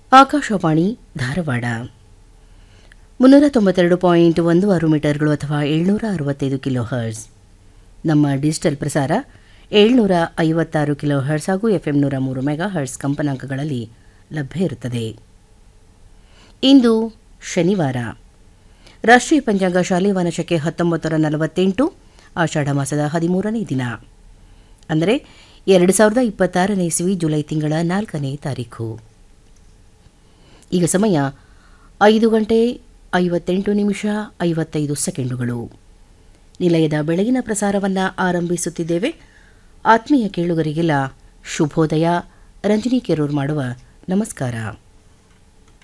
ಆಕಾಶವಾಣಿ ಧಾರವಾಡ 392.16 ಮೀಟರ್ಗಳು ಅಥವಾ 765 kilo hertz. ನಮ್ಮ digital ಪ್ರಸಾರ 756 ಕಿಲೋ ಹರ್ಟ್ಸ್ ಹಾಗೂ ಎಫ್ಎಂ 103 ಮೆಗಾ ಹರ್ಟ್ಸ್ ಕಂಪನಾಂಕಗಳಲ್ಲಿ ಲಭ್ಯ ಇರುತ್ತದೆ. ಇಂದು ಶನಿವಾರ. ರಾಷ್ಟ್ರೀಯ ಪಂಚಾಂಗ ಶಾಲಿವಾನ ಶಕೆ 1948 ಆಷಾಢ ಮಾಸದ 13ನೇ ದಿನ, ಅಂದರೆ 2026ನೇ ಇಸವಿ ಜುಲೈ ತಿಂಗಳ 4ನೇ ತಾರೀಖು. ಈಗ ಸಮಯ 5:58:55 ನಿಲಯದ ಬೆಳಗಿನ ಪ್ರಸಾರವನ್ನು ಆರಂಭಿಸುತ್ತಿದ್ದೇವೆ. ಆತ್ಮೀಯ ಕೇಳುಗರಿಗೆಲ್ಲ ಶುಭೋದಯ. ರಂಜನಿ ಕೆರೂರ್ ಮಾಡುವ ನಮಸ್ಕಾರ.